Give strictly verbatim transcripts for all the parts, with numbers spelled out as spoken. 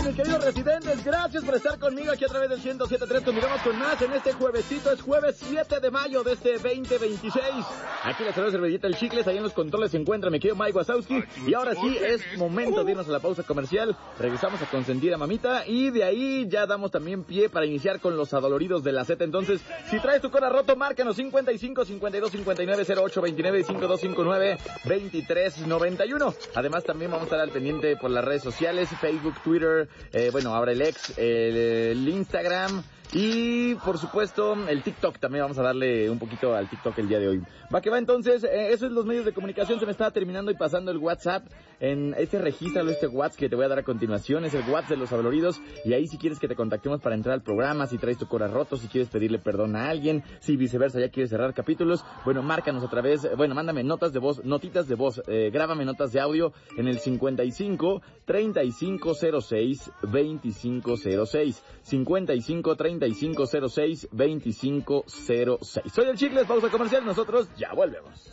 mis queridos residentes, gracias por estar conmigo aquí a través del ciento siete punto tres. Continuamos con más en este juevesito, es jueves siete de mayo de este veinte veintiséis. Aquí la saluda Servilleta El Chicles, ahí en los controles se encuentra mi querido Mike Wazowski. Y ahora sí, es momento de irnos a la pausa comercial. Regresamos a consentir a mamita y de ahí ya damos también pie para iniciar con los adoloridos de la Z. Entonces, si traes tu cora roto, márcanos cincuenta y cinco, cincuenta y dos, cincuenta y nueve, cero ocho veintinueve y cincuenta y dos cincuenta y nueve, veintitrés noventa y uno. Además, también vamos a estar al pendiente por las redes sociales, Facebook, Twitter, eh, bueno, ahora el X, el, el Instagram y, por supuesto, el TikTok. También vamos a darle un poquito al TikTok el día de hoy. Va que va, entonces, eh, eso es los medios de comunicación. Se me estaba terminando y pasando el WhatsApp. En este regístralo, este WhatsApp que te voy a dar a continuación, es el WhatsApp de los adoloridos. Y ahí si quieres que te contactemos para entrar al programa, si traes tu cora roto, si quieres pedirle perdón a alguien, si viceversa ya quieres cerrar capítulos, bueno, márcanos a través, bueno, mándame notas de voz, notitas de voz, eh, grábame notas de audio en el cincuenta y cinco, treinta y cinco cero seis, veinticinco cero seis, cincuenta y cinco, treinta y cinco cero seis, veinticinco cero seis. Soy el Chicles, pausa comercial, nosotros ya volvemos.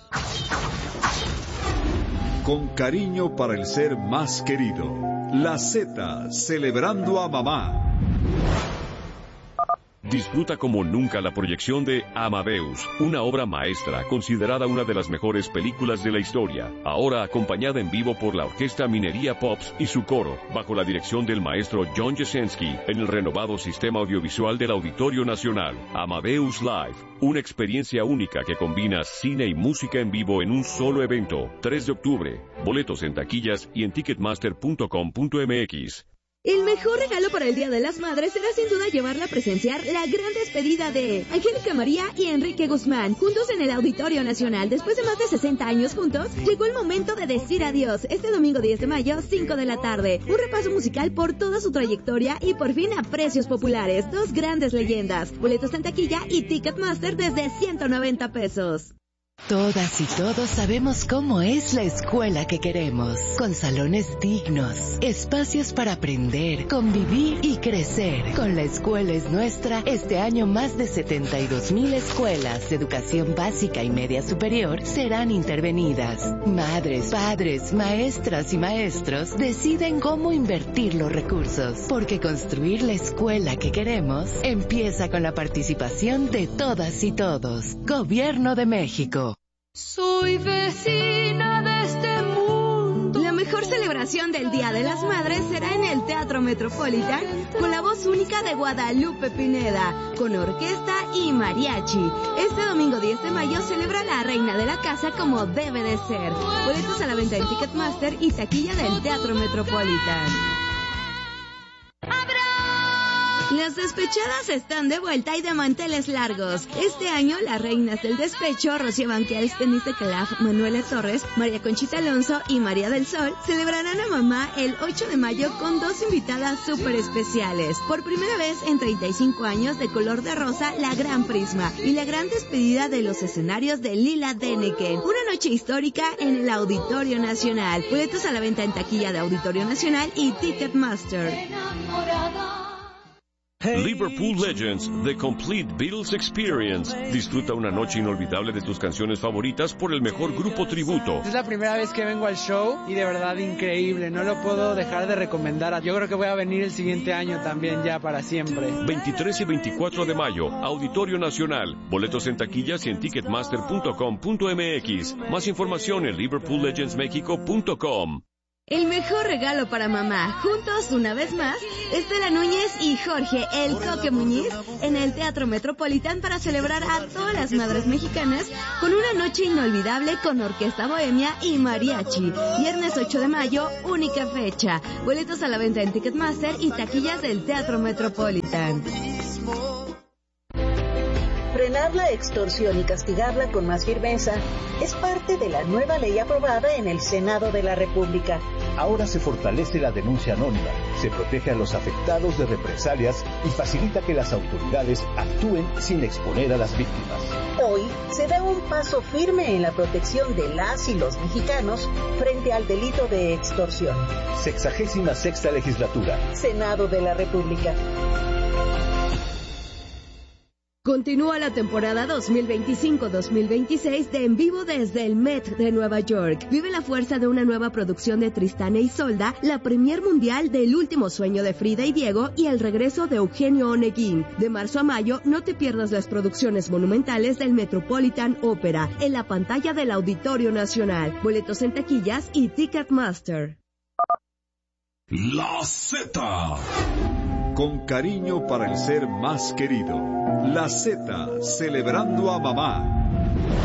Con cariño para el ser más querido, la Z, celebrando a mamá. Disfruta como nunca la proyección de Amadeus, una obra maestra considerada una de las mejores películas de la historia, ahora acompañada en vivo por la Orquesta Minería Pops y su coro, bajo la dirección del maestro John Jasenski, en el renovado sistema audiovisual del Auditorio Nacional. Amadeus Live, una experiencia única que combina cine y música en vivo en un solo evento. tres de octubre, boletos en taquillas y en ticketmaster punto com punto m x. El mejor regalo para el Día de las Madres será sin duda llevarla a presenciar la gran despedida de Angélica María y Enrique Guzmán, juntos en el Auditorio Nacional. Después de más de sesenta años juntos, llegó el momento de decir adiós. Este domingo diez de mayo, cinco de la tarde. Un repaso musical por toda su trayectoria y por fin a precios populares. Dos grandes leyendas. Boletos en taquilla y Ticketmaster desde ciento noventa pesos. Todas y todos sabemos cómo es la escuela que queremos, con salones dignos, espacios para aprender, convivir y crecer. Con La Escuela es Nuestra, este año más de setenta y dos mil escuelas de educación básica y media superior serán intervenidas. Madres, padres, maestras y maestros deciden cómo invertir los recursos, porque construir la escuela que queremos empieza con la participación de todas y todos. Gobierno de México. Soy vecina de este mundo. La mejor celebración del Día de las Madres será en el Teatro Metropolitan con la voz única de Guadalupe Pineda, con orquesta y mariachi. Este domingo diez de mayo celebra la reina de la casa como debe de ser. Boletos a la venta en Ticketmaster y taquilla del Teatro Metropolitan. Las despechadas están de vuelta y de manteles largos. Este año, las reinas del despecho, Rocío Banquels, Denise de Calaf, Manuela Torres, María Conchita Alonso y María del Sol, celebrarán a mamá el ocho de mayo con dos invitadas súper especiales. Por primera vez en treinta y cinco años, de color de rosa, la Gran Prisma y la gran despedida de los escenarios de Lila Deneken. Una noche histórica en el Auditorio Nacional. Boletos a la venta en taquilla de Auditorio Nacional y Ticketmaster. Liverpool Legends, The Complete Beatles Experience. Disfruta una noche inolvidable de tus canciones favoritas por el mejor grupo tributo. Es la primera vez que vengo al show y de verdad increíble. No lo puedo dejar de recomendar. Yo creo que voy a venir el siguiente año también ya para siempre. veintitrés y veinticuatro de mayo, Auditorio Nacional. Boletos en taquillas y en ticketmaster punto com punto m x. Más información en liverpool legends mexico punto com. El mejor regalo para mamá, juntos una vez más, Estela Núñez y Jorge El Coque Muñiz en el Teatro Metropolitan para celebrar a todas las madres mexicanas con una noche inolvidable con orquesta bohemia y mariachi. Viernes ocho de mayo, única fecha. Boletos a la venta en Ticketmaster y taquillas del Teatro Metropolitan. Frenar la extorsión y castigarla con más firmeza es parte de la nueva ley aprobada en el Senado de la República. Ahora se fortalece la denuncia anónima, se protege a los afectados de represalias y facilita que las autoridades actúen sin exponer a las víctimas. Hoy se da un paso firme en la protección de las y los mexicanos frente al delito de extorsión. Sexagésima sexta legislatura. Senado de la República. Continúa la temporada dos mil veinticinco dos mil veintiséis de En Vivo desde el Met de Nueva York. Vive la fuerza de una nueva producción de Tristán e Isolda, la premier mundial de El último sueño de Frida y Diego y el regreso de Eugenio Oneguín. De marzo a mayo, no te pierdas las producciones monumentales del Metropolitan Opera en la pantalla del Auditorio Nacional. Boletos en taquillas y Ticketmaster. La Z. Con cariño para el ser más querido. La Z, celebrando a mamá.